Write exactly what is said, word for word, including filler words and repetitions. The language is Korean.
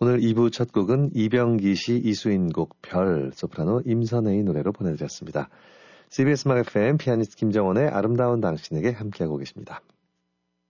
오늘 이 부 첫 곡은 이병기 씨, 이수인 곡 별, 소프라노 임선혜의 노래로 보내드렸습니다. 씨비에스 음악 에프엠 피아니스트 김정원의 아름다운 당신에게 함께하고 계십니다.